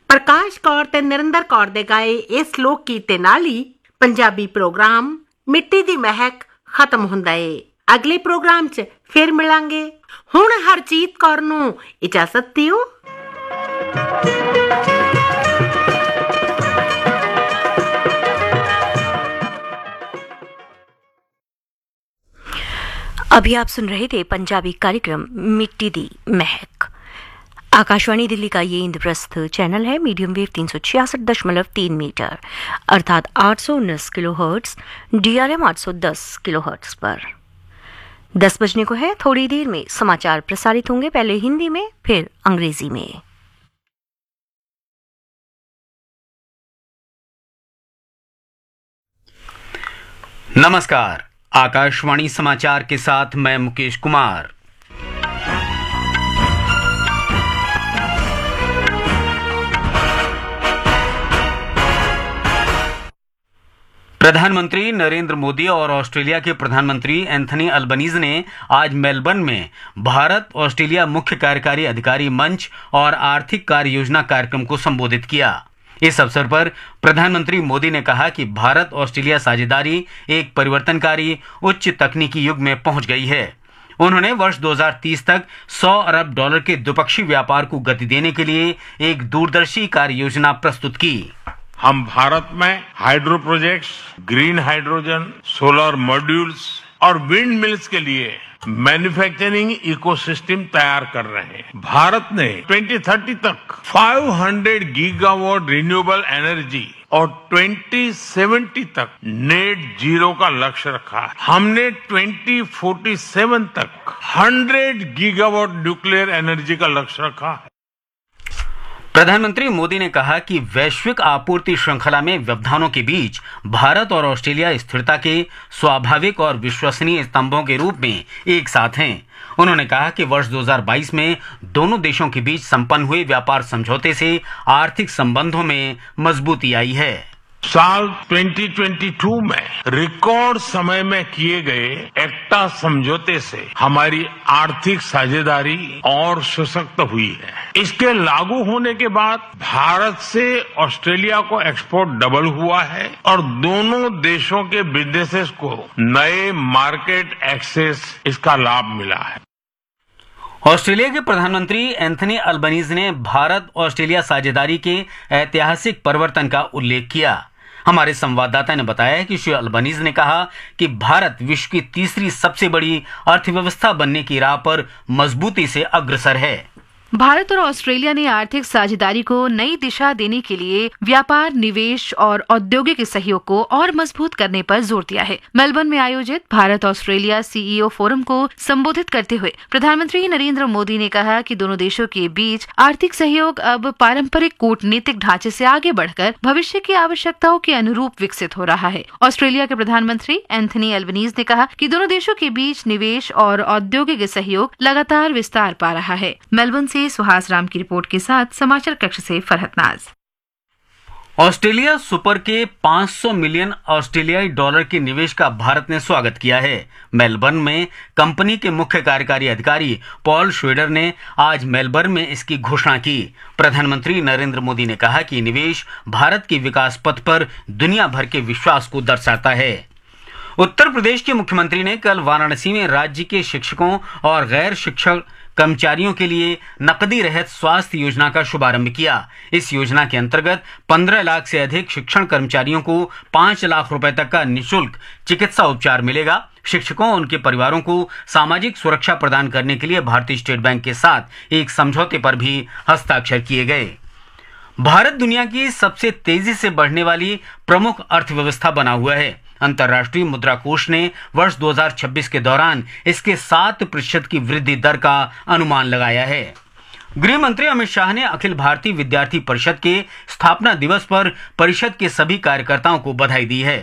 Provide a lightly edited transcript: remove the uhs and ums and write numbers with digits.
ਪ੍ਰਕਾਸ਼ ਕੌਰ ਤੇ ਨਰਿੰਦਰ ਕੌਰ ਦੇ ਗਾਏ ਇਸ ਲੋਕ ਗੀਤ ਨਾਲ ਹੀ ਪੰਜਾਬੀ ਪ੍ਰੋਗਰਾਮ ਮਿੱਟੀ ਦੀ ਮਹਿਕ ਖਤਮ ਹੁੰਦਾ ਏ। ਅਗਲੇ ਪ੍ਰੋਗਰਾਮ 'ਚ ਫਿਰ ਮਿਲਾਂਗੇ। ਹੁਣ ਹਰਜੀਤ ਕੌਰ ਨੂੰ ਇਜਾਜ਼ਤ ਦਿਓ। अभी आप सुन रहे थे पंजाबी कार्यक्रम मिट्टी दी महक। आकाशवाणी दिल्ली का ये इंद्रप्रस्थ चैनल है, मीडियम वेव 366.3 मीटर अर्थात 819 किलोहर्ट्ज, DRM 810 किलोहर्ट्ज पर। 10 बजने को है। थोड़ी देर में समाचार प्रसारित होंगे, पहले हिंदी में फिर अंग्रेजी में। नमस्कार, आकाशवाणी समाचार के साथ मैं मुकेश कुमार। प्रधानमंत्री नरेंद्र मोदी और ऑस्ट्रेलिया के प्रधानमंत्री एंथनी अल्बनीज ने आज मेलबर्न में भारत ऑस्ट्रेलिया मुख्य कार्यकारी अधिकारी मंच और आर्थिक कार्य योजना कार्यक्रम को संबोधित किया। इस अवसर पर प्रधानमंत्री मोदी ने कहा कि भारत ऑस्ट्रेलिया साझेदारी एक परिवर्तनकारी उच्च तकनीकी युग में पहुंच गई है। उन्होंने वर्ष 2030 तक $100 अरब के द्विपक्षीय व्यापार को गति देने के लिए एक दूरदर्शी कार्य योजना प्रस्तुत की। हम भारत में hydro projects, green hydrogen, solar modules और विंड मिल्स के लिए मैन्युफैक्चरिंग इकोसिस्टम तैयार कर रहे हैं। भारत ने 2030 तक 500 गीगावाट रिन्यूएबल एनर्जी और 2070 तक नेट जीरो का लक्ष्य रखा है। हमने 2047 तक 100 गीगावाट न्यूक्लियर एनर्जी का लक्ष्य रखा है। प्रधानमंत्री मोदी ने कहा कि वैश्विक आपूर्ति श्रृंखला में व्यवधानों के बीच भारत और ऑस्ट्रेलिया स्थिरता के स्वाभाविक और विश्वसनीय स्तंभों के रूप में एक साथ हैं। उन्होंने कहा कि वर्ष 2022 में दोनों देशों के बीच संपन्न हुए व्यापार समझौते से आर्थिक संबंधों में मजबूती आई है। साल 2022 में रिकॉर्ड समय में किए गए एक्टा समझौते से हमारी आर्थिक साझेदारी और सशक्त हुई है। इसके लागू होने के बाद भारत से ऑस्ट्रेलिया को एक्सपोर्ट डबल हुआ है और दोनों देशों के बिजनेसेस को नए मार्केट एक्सेस इसका लाभ मिला है। ऑस्ट्रेलिया के प्रधानमंत्री एंथनी अल्बनीज ने भारत ऑस्ट्रेलिया साझेदारी के ऐतिहासिक परिवर्तन का उल्लेख किया। हमारे संवाददाता ने बताया कि श्री अल्बनीज ने कहा कि भारत विश्व की तीसरी सबसे बड़ी अर्थव्यवस्था बनने की राह पर मजबूती से अग्रसर है। भारत और ऑस्ट्रेलिया ने आर्थिक साझेदारी को नई दिशा देने के लिए व्यापार, निवेश और औद्योगिक सहयोग को और मजबूत करने पर जोर दिया है। मेलबर्न में आयोजित भारत ऑस्ट्रेलिया CEO फोरम को संबोधित करते हुए प्रधानमंत्री नरेंद्र मोदी ने कहा कि दोनों देशों के बीच आर्थिक सहयोग अब पारंपरिक कूटनीतिक ढांचे से आगे बढ़कर भविष्य की आवश्यकताओं के अनुरूप विकसित हो रहा है। ऑस्ट्रेलिया के प्रधानमंत्री एंथनी अल्बनीज ने कहा कि दोनों देशों के बीच निवेश और औद्योगिक सहयोग लगातार विस्तार पा रहा है। मेलबर्न से सुहास राम की रिपोर्ट के साथ समाचार कक्ष से फरहत नाज। ऑस्ट्रेलिया सुपर के 500 मिलियन ऑस्ट्रेलियाई डॉलर के निवेश का भारत ने स्वागत किया है। मेलबर्न में कंपनी के मुख्य कार्यकारी अधिकारी पॉल श्वेडर ने आज मेलबर्न में इसकी घोषणा की। प्रधानमंत्री नरेंद्र मोदी ने कहा कि निवेश भारत के विकास पथ पर दुनिया भर के विश्वास को दर्शाता है। उत्तर प्रदेश के मुख्यमंत्री ने कल वाराणसी में राज्य के शिक्षकों और गैर शिक्षक कर्मचारियों के लिए नकदी रहित स्वास्थ्य योजना का शुभारंभ किया। इस योजना के अंतर्गत 15 लाख से अधिक शिक्षण कर्मचारियों को 5 लाख रुपए तक का निःशुल्क चिकित्सा उपचार मिलेगा। शिक्षकों और उनके परिवारों को सामाजिक सुरक्षा प्रदान करने के लिए भारतीय स्टेट बैंक के साथ एक समझौते पर भी हस्ताक्षर किए गए। भारत दुनिया की सबसे तेजी से बढ़ने वाली प्रमुख अर्थव्यवस्था बना हुआ है। अंतर्राष्ट्रीय मुद्रा कोष ने वर्ष 2026 के दौरान इसके 7% की वृद्धि दर का अनुमान लगाया है। गृह मंत्री अमित शाह ने अखिल भारतीय विद्यार्थी परिषद के स्थापना दिवस पर परिषद के सभी कार्यकर्ताओं को बधाई दी है।